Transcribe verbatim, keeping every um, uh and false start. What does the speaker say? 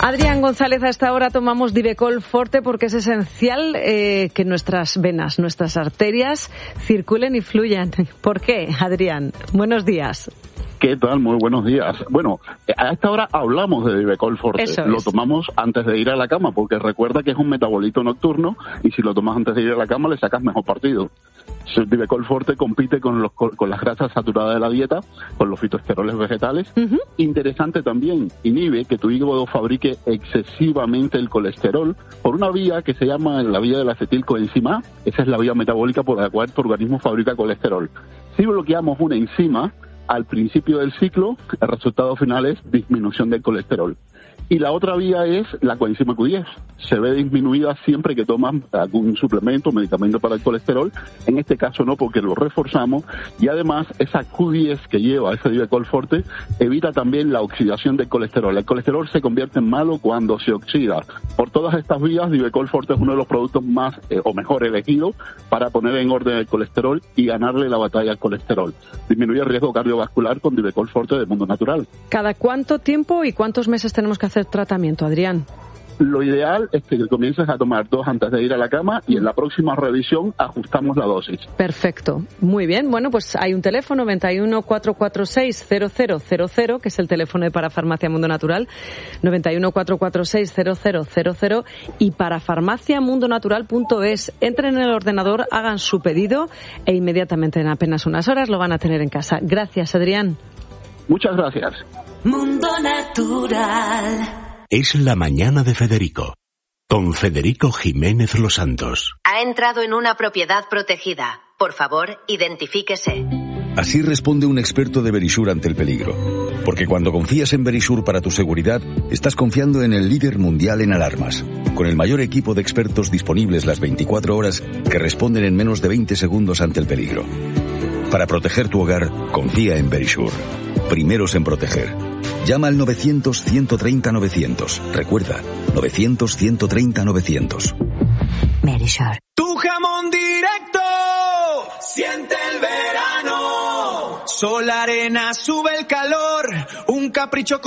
Adrián González, a esta hora tomamos Divecol Forte porque es esencial eh, que nuestras venas, nuestras arterias circulen y fluyan. ¿Por qué, Adrián? Buenos días. ¿Qué tal? Muy buenos días. Bueno, a esta hora hablamos de Divecol Forte. Eso es. Lo tomamos antes de ir a la cama, porque recuerda que es un metabolito nocturno y si lo tomas antes de ir a la cama le sacas mejor partido. Divecol Forte compite con, los, con las grasas saturadas de la dieta, con los fitoesteroles vegetales. Uh-huh. Interesante también, inhibe que tu hígado fabrique excesivamente el colesterol por una vía que se llama la vía del acetilcoenzima A. Esa es la vía metabólica por la cual tu organismo fabrica colesterol. Si bloqueamos una enzima, al principio del ciclo, el resultado final es disminución del colesterol. Y la otra vía es la coenzima Q diez. Se ve disminuida siempre que tomas algún suplemento, medicamento para el colesterol. En este caso no, porque lo reforzamos. Y además, esa Q diez que lleva ese Divecol Forte evita también la oxidación del colesterol. El colesterol se convierte en malo cuando se oxida. Por todas estas vías, Divecol Forte es uno de los productos más eh, o mejor elegidos para poner en orden el colesterol y ganarle la batalla al colesterol. Disminuye el riesgo cardiovascular con Divecol Forte de Mundo Natural. ¿Cada cuánto tiempo y cuántos meses tenemos que hacer tratamiento, Adrián? Lo ideal es que comiences a tomar dos antes de ir a la cama y en la próxima revisión ajustamos la dosis. Perfecto. Muy bien. Bueno, pues hay un teléfono, noventa y uno, cuatrocientos cuarenta y seis, cero cero cero cero, que es el teléfono de Parafarmacia Mundo Natural, noventa y uno, cuatrocientos cuarenta y seis, cero cero cero cero, y parafarmacia mundo natural punto es. Entren en el ordenador, hagan su pedido e inmediatamente, en apenas unas horas, lo van a tener en casa. Gracias, Adrián. Muchas gracias. Mundo Natural. Es la mañana de Federico, con Federico Jiménez Los Santos. Ha entrado en una propiedad protegida. Por favor, identifíquese. Así responde un experto de Verisure ante el peligro. Porque cuando confías en Verisure para tu seguridad, estás confiando en el líder mundial en alarmas. Con el mayor equipo de expertos disponibles las veinticuatro horas que responden en menos de veinte segundos ante el peligro. Para proteger tu hogar, confía en Verisure. Primeros en proteger. Llama al novecientos, ciento treinta, novecientos. Recuerda, novecientos, ciento treinta, novecientos. Verisure. Tu jamón directo siente el verano. Sol, arena, sube el calor. Un capricho con